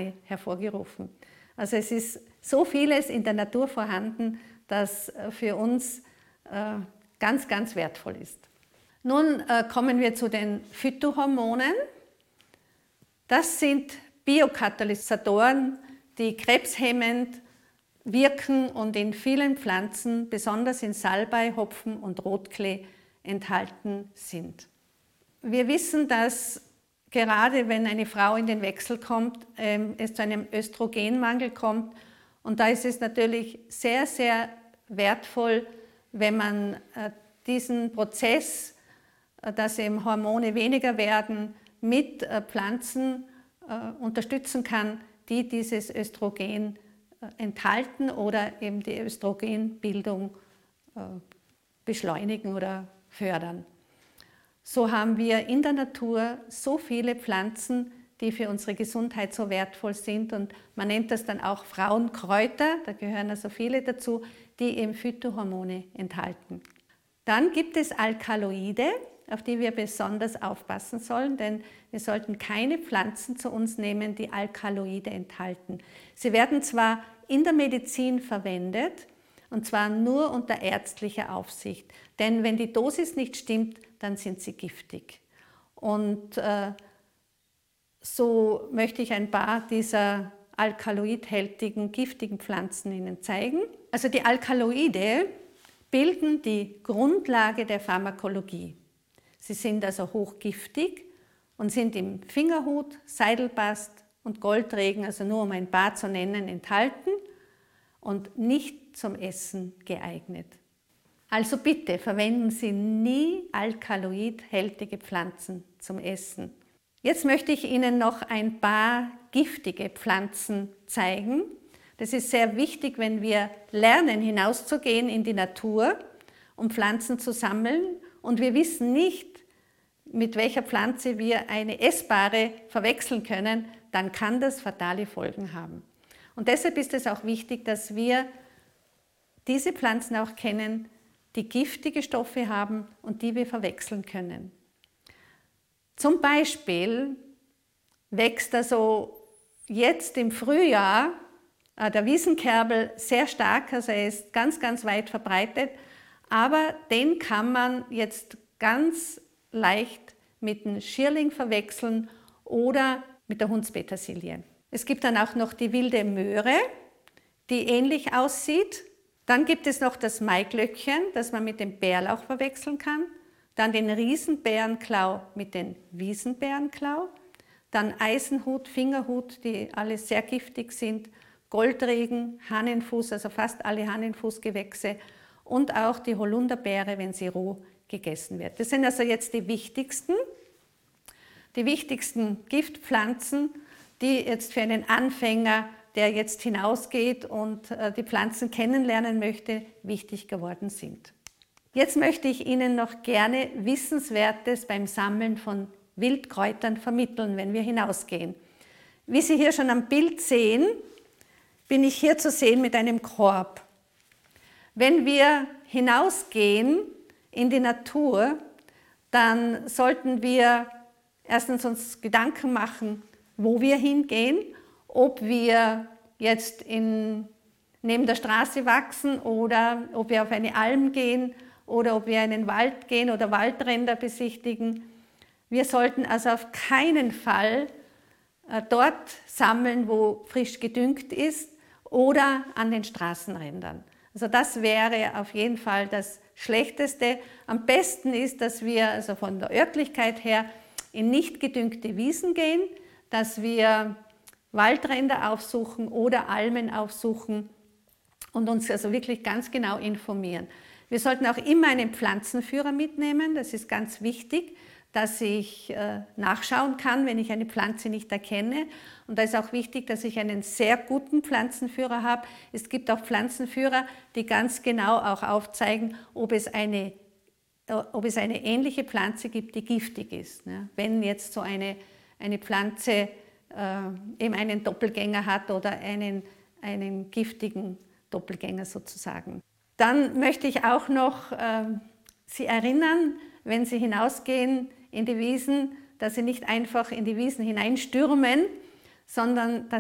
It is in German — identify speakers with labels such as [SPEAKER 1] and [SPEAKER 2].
[SPEAKER 1] Organe hervorgerufen. Also es ist so vieles in der Natur vorhanden, das für uns ganz, ganz wertvoll ist. Nun kommen wir zu den Phytohormonen. Das sind Biokatalysatoren, die krebshemmend wirken und in vielen Pflanzen, besonders in Salbei, Hopfen und Rotklee, enthalten sind. Wir wissen, dass gerade wenn eine Frau in den Wechsel kommt, es zu einem Östrogenmangel kommt. Und da ist es natürlich sehr, sehr wertvoll, wenn man diesen Prozess, dass eben Hormone weniger werden, mit Pflanzen unterstützen kann, die dieses Östrogen enthalten oder eben die Östrogenbildung beschleunigen oder fördern. So haben wir in der Natur so viele Pflanzen, die für unsere Gesundheit so wertvoll sind, und man nennt das dann auch Frauenkräuter, da gehören also viele dazu, die eben Phytohormone enthalten. Dann gibt es Alkaloide, auf die wir besonders aufpassen sollen, denn wir sollten keine Pflanzen zu uns nehmen, die Alkaloide enthalten. Sie werden zwar in der Medizin verwendet, und zwar nur unter ärztlicher Aufsicht, denn wenn die Dosis nicht stimmt, dann sind sie giftig. Und so möchte ich ein paar dieser alkaloidhaltigen, giftigen Pflanzen Ihnen zeigen. Also die Alkaloide bilden die Grundlage der Pharmakologie. Sie sind also hochgiftig und sind im Fingerhut, Seidelbast und Goldregen, also nur um ein paar zu nennen, enthalten und nicht zum Essen geeignet. Also bitte verwenden Sie nie alkaloidhaltige Pflanzen zum Essen. Jetzt möchte ich Ihnen noch ein paar giftige Pflanzen zeigen. Das ist sehr wichtig, wenn wir lernen, hinauszugehen in die Natur, um Pflanzen zu sammeln, und wir wissen nicht, mit welcher Pflanze wir eine essbare verwechseln können, dann kann das fatale Folgen haben. Und deshalb ist es auch wichtig, dass wir diese Pflanzen auch kennen, die giftige Stoffe haben und die wir verwechseln können. Zum Beispiel wächst also jetzt im Frühjahr der Wiesenkerbel sehr stark, also er ist ganz, ganz weit verbreitet, aber den kann man jetzt ganz leicht mit dem Schierling verwechseln oder mit der Hundspetersilie. Es gibt dann auch noch die wilde Möhre, die ähnlich aussieht. Dann gibt es noch das Maiglöckchen, das man mit dem Bärlauch verwechseln kann. Dann den Riesenbärenklau mit dem Wiesenbärenklau. Dann Eisenhut, Fingerhut, die alle sehr giftig sind. Goldregen, Hahnenfuß, also fast alle Hahnenfußgewächse. Und auch die Holunderbeere, wenn sie roh gegessen wird. Das sind also jetzt die wichtigsten Giftpflanzen, die jetzt für einen Anfänger, der jetzt hinausgeht und die Pflanzen kennenlernen möchte, wichtig geworden sind. Jetzt möchte ich Ihnen noch gerne Wissenswertes beim Sammeln von Wildkräutern vermitteln, wenn wir hinausgehen. Wie Sie hier schon am Bild sehen, bin ich hier zu sehen mit einem Korb. Wenn wir hinausgehen in die Natur, dann sollten wir erstens uns Gedanken machen, wo wir hingehen, ob wir jetzt neben der Straße wachsen oder ob wir auf eine Alm gehen oder ob wir in einen Wald gehen oder Waldränder besichtigen. Wir sollten also auf keinen Fall dort sammeln, wo frisch gedüngt ist oder an den Straßenrändern. Also das wäre auf jeden Fall das Schlechteste. Am besten ist, dass wir also von der Örtlichkeit her in nicht gedüngte Wiesen gehen, dass wir Waldränder aufsuchen oder Almen aufsuchen und uns also wirklich ganz genau informieren. Wir sollten auch immer einen Pflanzenführer mitnehmen, das ist ganz wichtig, dass ich nachschauen kann, wenn ich eine Pflanze nicht erkenne. Und da ist auch wichtig, dass ich einen sehr guten Pflanzenführer habe. Es gibt auch Pflanzenführer, die ganz genau auch aufzeigen, ob es eine ähnliche Pflanze gibt, die giftig ist. Wenn jetzt so eine Pflanze eben einen Doppelgänger hat oder einen giftigen Doppelgänger sozusagen. Dann möchte ich auch noch Sie erinnern, wenn Sie hinausgehen in die Wiesen, dass Sie nicht einfach in die Wiesen hineinstürmen, sondern dass